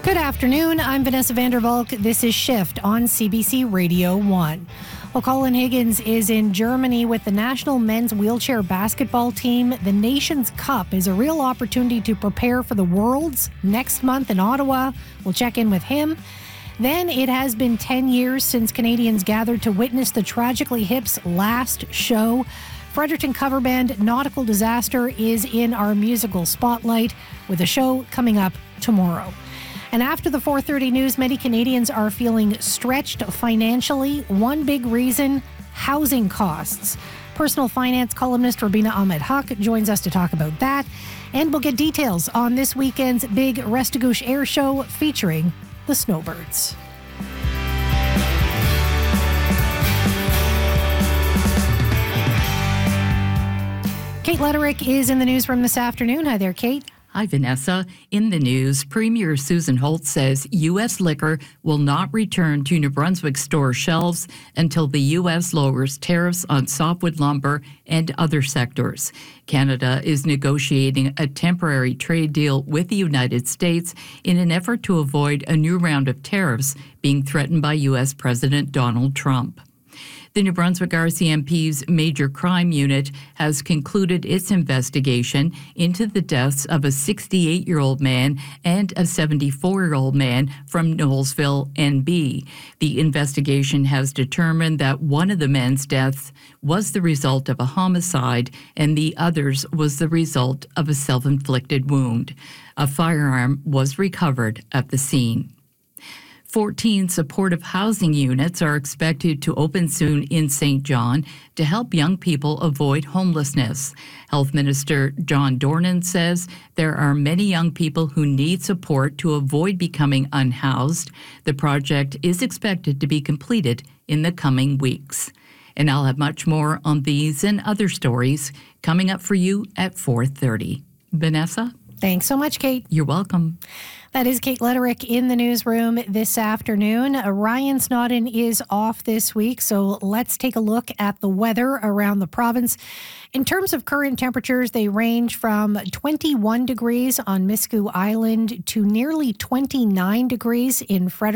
Good afternoon. I'm Vanessa Vandervalk. This is Shift on CBC Radio 1. Well, Colin Higgins is in Germany with the national men's wheelchair basketball team. The Nations Cup is a real opportunity to prepare for the Worlds next month in Ottawa. We'll check in with him. Then it has been 10 years since Canadians gathered to witness the Tragically Hip's last show. Fredericton cover band Nautical Disaster is in our musical spotlight with a show coming up tomorrow. And after the 4:30 news, many Canadians are feeling stretched financially. One big reason, housing costs. Personal finance columnist Rubina Ahmed-Haq joins us to talk about that. And we'll get details on this weekend's big Restigouche Air Show featuring the Snowbirds. Kate Lederich is in the newsroom this afternoon. Hi there, Kate. Hi, Vanessa. In the news, Premier Susan Holt says U.S. liquor will not return to New Brunswick store shelves until the U.S. lowers tariffs on softwood lumber and other sectors. Canada is negotiating a temporary trade deal with the United States in an effort to avoid a new round of tariffs being threatened by U.S. President Donald Trump. The New Brunswick RCMP's Major Crime Unit has concluded its investigation into the deaths of a 68-year-old man and a 74-year-old man from Knowlesville, NB. The investigation has determined that one of the men's deaths was the result of a homicide and the other's was the result of a self-inflicted wound. A firearm was recovered at the scene. 14 supportive housing units are expected to open soon in St. John to help young people avoid homelessness. Health Minister John Dornan says there are many young people who need support to avoid becoming unhoused. The project is expected to be completed in the coming weeks. And I'll have much more on these and other stories coming up for you at 4:30. Vanessa? Thanks so much, Kate. You're welcome. That is Kate Lederich in the newsroom this afternoon. Ryan Snodden is off this week, so let's take a look at the weather around the province. In terms of current temperatures, they range from 21 degrees on Miscou Island to nearly 29 degrees in Fredericton.